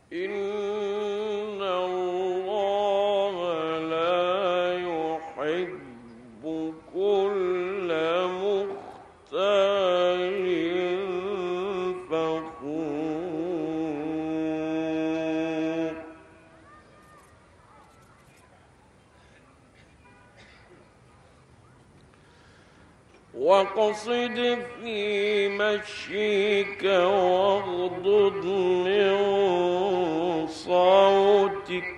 إن الله لا يحب كل مختال فخور واقصد في مشيك واغضض من صوتك